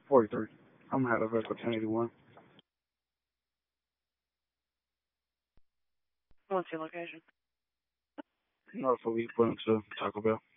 43. I'm gonna have a vehicle 1081. What's your location? North Philly, put into Taco Bell.